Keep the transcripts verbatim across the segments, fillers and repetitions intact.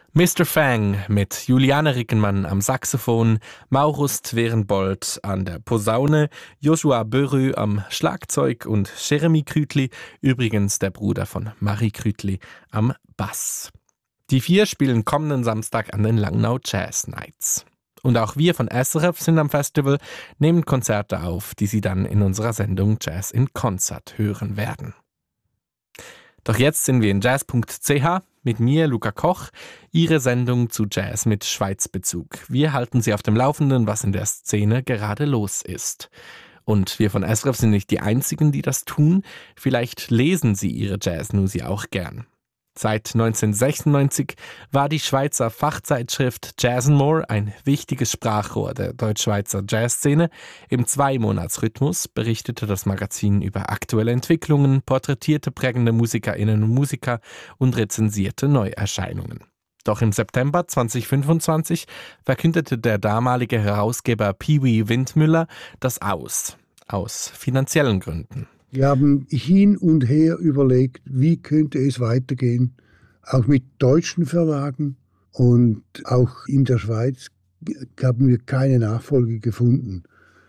Mister Fang mit Juliane Rickenmann am Saxophon, Maurus Twerenbold an der Posaune, Joshua Börü am Schlagzeug und Jeremy Krütli, übrigens der Bruder von Marie Krütli, am Bass. Die vier spielen kommenden Samstag an den Langnau Jazz Nights. Und auch wir von S R F sind am Festival, nehmen Konzerte auf, die Sie dann in unserer Sendung Jazz in Konzert hören werden. Doch jetzt sind wir in jazz punkt c h mit mir, Luca Koch, Ihre Sendung zu Jazz mit Schweizbezug. Wir halten Sie auf dem Laufenden, was in der Szene gerade los ist. Und wir von S R F sind nicht die Einzigen, die das tun. Vielleicht lesen Sie Ihre Jazz-News ja auch gern. Seit neunzehnhundertsechsundneunzig war die Schweizer Fachzeitschrift Jazz and More ein wichtiges Sprachrohr der deutsch-schweizer Jazzszene. Im Zwei-Monats-Rhythmus berichtete das Magazin über aktuelle Entwicklungen, porträtierte prägende Musikerinnen und Musiker und rezensierte Neuerscheinungen. Doch im September zweitausendfünfundzwanzig verkündete der damalige Herausgeber Pee-wee Windmüller das Aus, aus finanziellen Gründen. Wir haben hin und her überlegt, wie könnte es weitergehen, auch mit deutschen Verlagen, und auch in der Schweiz haben wir keine Nachfolge gefunden.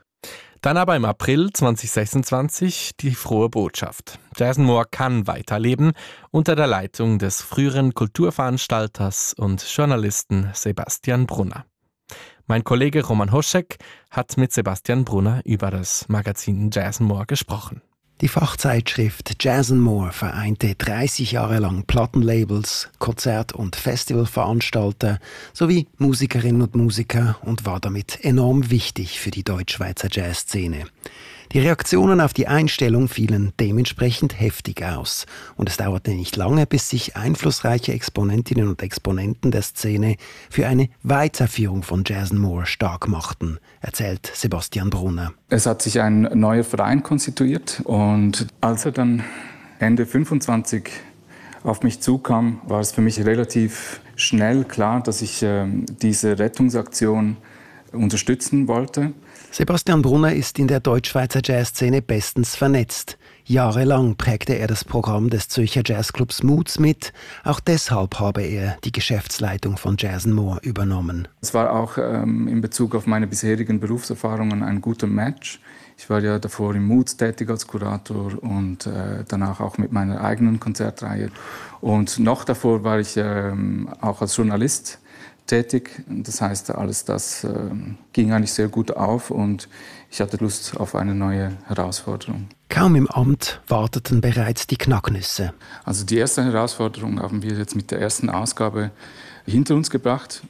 Dann aber im April zweitausendsechsundzwanzig die frohe Botschaft. Jazz and More kann weiterleben unter der Leitung des früheren Kulturveranstalters und Journalisten Sebastian Brunner. Mein Kollege Roman Hoschek hat mit Sebastian Brunner über das Magazin Jazz and More gesprochen. Die Fachzeitschrift Jazz and More vereinte dreißig Jahre lang Plattenlabels, Konzert- und Festivalveranstalter sowie Musikerinnen und Musiker und war damit enorm wichtig für die deutsch-schweizer Jazzszene. Die Reaktionen auf die Einstellung fielen dementsprechend heftig aus und es dauerte nicht lange, bis sich einflussreiche Exponentinnen und Exponenten der Szene für eine Weiterführung von Jazz and More stark machten, erzählt Sebastian Brunner. Es hat sich ein neuer Verein konstituiert und als er dann Ende fünfundzwanzig auf mich zukam, war es für mich relativ schnell klar, dass ich äh, diese Rettungsaktion unterstützen wollte. Sebastian Brunner ist in der deutsch-schweizer Jazzszene bestens vernetzt. Jahrelang prägte er das Programm des Zürcher Jazzclubs Moods mit. Auch deshalb habe er die Geschäftsleitung von Jazz and More übernommen. Es war auch ähm, in Bezug auf meine bisherigen Berufserfahrungen ein guter Match. Ich war ja davor im Moods tätig als Kurator und äh, danach auch mit meiner eigenen Konzertreihe. Und noch davor war ich ähm, auch als Journalist tätig. Das heißt, alles das äh, ging eigentlich sehr gut auf und ich hatte Lust auf eine neue Herausforderung. Kaum im Amt warteten bereits die Knacknüsse. Also die erste Herausforderung haben wir jetzt mit der ersten Ausgabe hinter uns gebracht.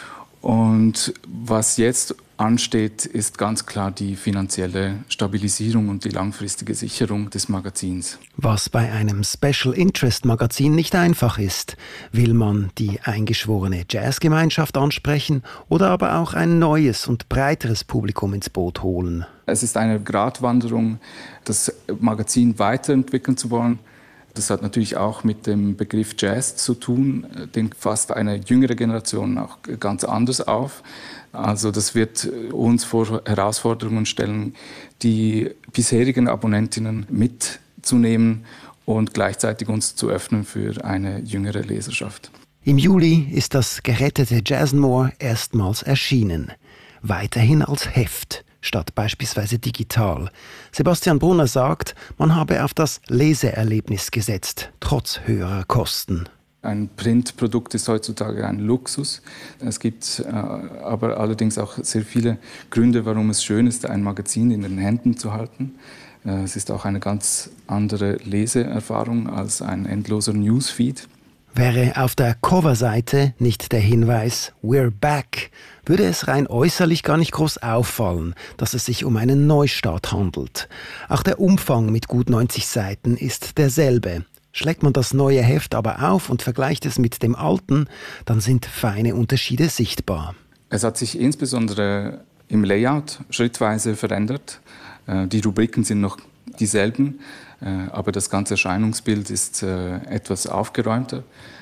Und was jetzt ansteht, ist ganz klar die finanzielle Stabilisierung und die langfristige Sicherung des Magazins. Was bei einem Special Interest Magazin nicht einfach ist, will man die eingeschworene Jazzgemeinschaft ansprechen oder aber auch ein neues und breiteres Publikum ins Boot holen. Es ist eine Gratwanderung, das Magazin weiterentwickeln zu wollen. Das hat natürlich auch mit dem Begriff Jazz zu tun, den fasst eine jüngere Generation auch ganz anders auf. Also das wird uns vor Herausforderungen stellen, die bisherigen Abonnentinnen mitzunehmen und gleichzeitig uns zu öffnen für eine jüngere Leserschaft. Im Juli ist das gerettete Jazz and More erstmals erschienen. Weiterhin als Heft statt beispielsweise digital. Sebastian Brunner sagt, man habe auf das Leseerlebnis gesetzt, trotz höherer Kosten. Ein Printprodukt ist heutzutage ein Luxus. Es gibt äh, aber allerdings auch sehr viele Gründe, warum es schön ist, ein Magazin in den Händen zu halten. Äh, es ist auch eine ganz andere Leseerfahrung als ein endloser Newsfeed. Wäre auf der Coverseite nicht der Hinweis "We're back", würde es rein äußerlich gar nicht groß auffallen, dass es sich um einen Neustart handelt. Auch der Umfang mit gut neunzig Seiten ist derselbe. Schlägt man das neue Heft aber auf und vergleicht es mit dem alten, dann sind feine Unterschiede sichtbar. Es hat sich insbesondere im Layout schrittweise verändert. Die Rubriken sind noch dieselben, aber das ganze Erscheinungsbild ist etwas aufgeräumter.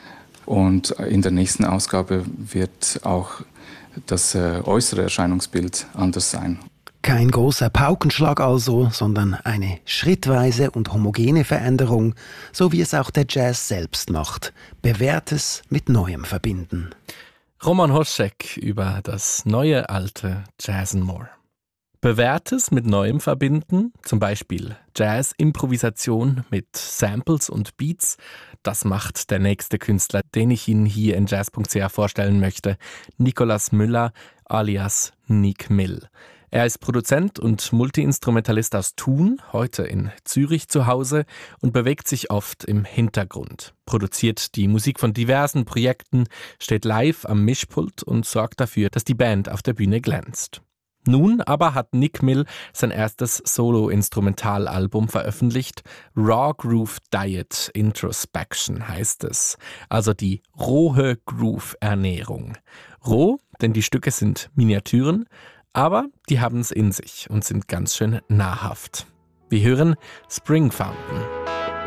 Und in der nächsten Ausgabe wird auch das äußere Erscheinungsbild anders sein. Kein großer Paukenschlag also, sondern eine schrittweise und homogene Veränderung, so wie es auch der Jazz selbst macht. Bewährtes mit Neuem verbinden. Roman Hoschek über das neue alte Jazz and More. Bewährtes mit Neuem verbinden, zum Beispiel Jazz-Improvisation mit Samples und Beats, das macht der nächste Künstler, den ich Ihnen hier in jazz punkt c h vorstellen möchte, Nicolas Müller alias Nick Mill. Er ist Produzent und Multiinstrumentalist aus Thun, heute in Zürich zu Hause und bewegt sich oft im Hintergrund. Produziert die Musik von diversen Projekten, steht live am Mischpult und sorgt dafür, dass die Band auf der Bühne glänzt. Nun aber hat Nick Mill sein erstes Solo-Instrumentalalbum veröffentlicht. Raw Groove Diet Introspection heißt es, also die rohe Groove-Ernährung. Roh, denn die Stücke sind Miniaturen, aber die haben es in sich und sind ganz schön nahrhaft. Wir hören Spring Fountain.